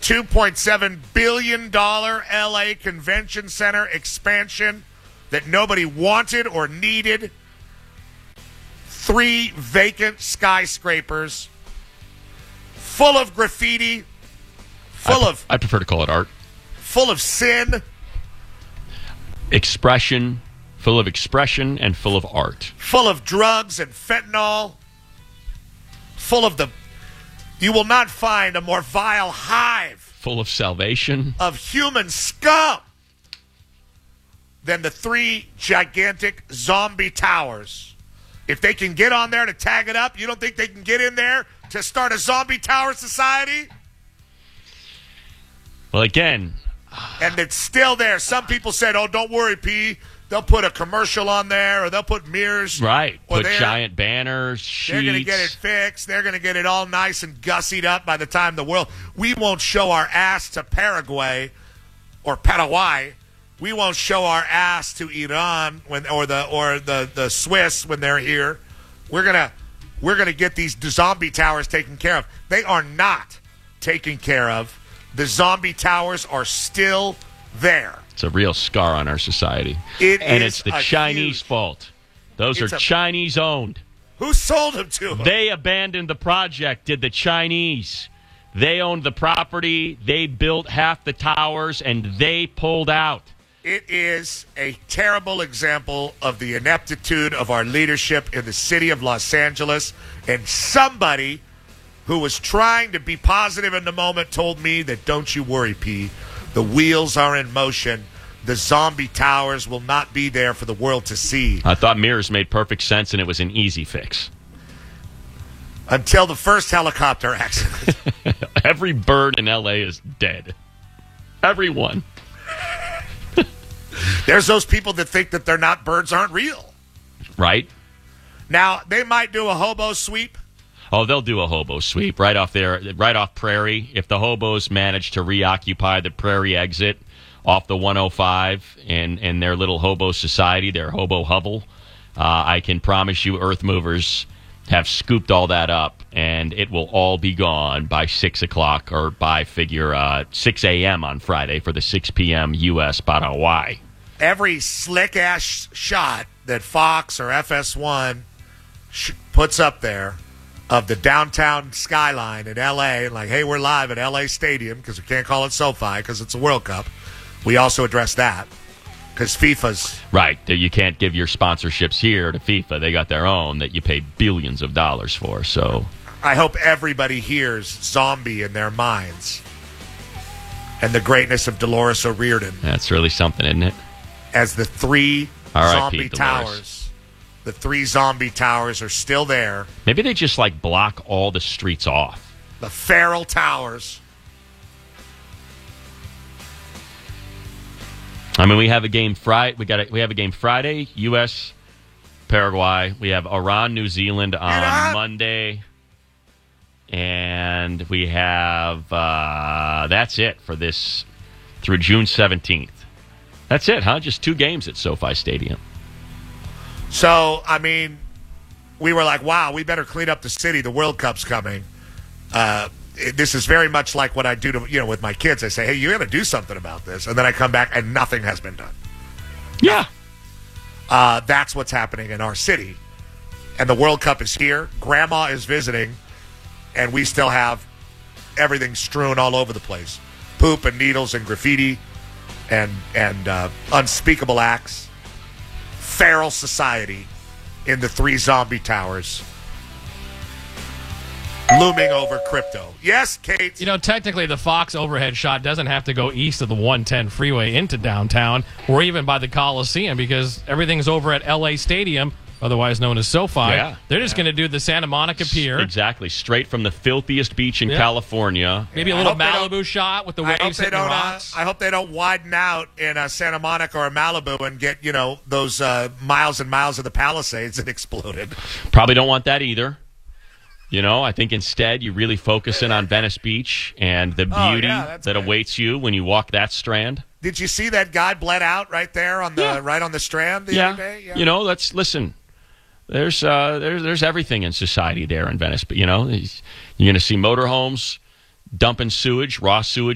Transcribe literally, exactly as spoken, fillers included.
two point seven billion dollars L A Convention Center expansion that nobody wanted or needed. Three vacant skyscrapers full of graffiti, full I, of... I prefer to call it art. Full of sin. Expression, full of expression and full of art. Full of drugs and fentanyl. Full of the... You will not find a more vile hive. Full of salvation. Of human scum than the three gigantic zombie towers. If they can get on there to tag it up, you don't think they can get in there to start a zombie tower society? Well, again... And it's still there. Some people said, oh, don't worry, P. They'll put a commercial on there, or they'll put mirrors. Right. Put giant banners, sheets. They're going to get it fixed. They're going to get it all nice and gussied up by the time the world... We won't show our ass to Paraguay or Paraguay. We won't show our ass to Iran when, or the or the, the Swiss when they're here. We're gonna we're gonna get these zombie towers taken care of. They are not taken care of. The zombie towers are still there. It's a real scar on our society. It and is it's the a Chinese huge, fault. Those are a, Chinese owned. Who sold them to them? They abandoned the project, did the Chinese. They owned the property. They built half the towers, and they pulled out. It is a terrible example of the ineptitude of our leadership in the city of Los Angeles. And somebody who was trying to be positive in the moment told me that, don't you worry, P. The wheels are in motion. The zombie towers will not be there for the world to see. I thought mirrors made perfect sense, and it was an easy fix. Until the first helicopter accident. Every bird in L A is dead. Everyone. There's those people that think that they're not birds aren't real. Right. Now, they might do a hobo sweep. Oh, they'll do a hobo sweep right off there, right off Prairie. If the hobos manage to reoccupy the Prairie exit off the one oh five and, and their little hobo society, their hobo hovel, uh, I can promise you Earth Movers have scooped all that up, and it will all be gone by six o'clock or by figure uh, six a.m. on Friday for the six p.m. U S spot Hawaii. Every slick-ass shot that Fox or F S one sh- puts up there of the downtown skyline in L A, like, hey, we're live at L A Stadium because we can't call it SoFi because it's a World Cup. We also address that because FIFA's... Right. You can't give your sponsorships here to FIFA. They got their own that you pay billions of dollars for. So I hope everybody hears zombie in their minds and the greatness of Dolores O'Riordan. That's really something, isn't it? As the three R I P zombie Dolores. towers, the three zombie towers are still there. Maybe they just, like, block all the streets off. The feral towers. I mean, we have a game Friday. We got a, we have a game Friday, U S Paraguay. We have Iran, New Zealand on Monday, and we have uh, that's it for this through June seventeenth. That's it, huh? Just two games at SoFi Stadium. So, I mean, we were like, wow, we better clean up the city. The World Cup's coming. Uh, it, this is very much like what I do to, you know, with my kids. I say, hey, you got to do something about this. And then I come back and nothing has been done. Yeah. Uh, that's what's happening in our city. And the World Cup is here. Grandma is visiting. And we still have everything strewn all over the place. Poop and needles and graffiti and, and uh, unspeakable acts. Feral society in the three zombie towers looming over crypto. Yes, Kate? You know, technically the Fox overhead shot doesn't have to go east of the one ten freeway into downtown or even by the Coliseum because everything's over at L A Stadium, otherwise known as SoFi. Yeah. They're just yeah. going to do the Santa Monica Pier. Exactly. Straight from the filthiest beach in yeah. California. Maybe a little Malibu shot with the I waves hope, they hitting the don't, uh, rocks. I hope they don't widen out in uh, Santa Monica or Malibu and get, you know, those uh, miles and miles of the Palisades that exploded. Probably don't want that either. You know, I think instead you really focus in on Venice Beach and the beauty oh, yeah, that good. awaits you when you walk that strand. Did you see that guy bled out right there on the Yeah. right on the strand the Yeah. other day? Yeah. You know, let's listen. There's uh, there's there's everything in society there in Venice. But you know, you're going to see motorhomes dumping sewage, raw sewage.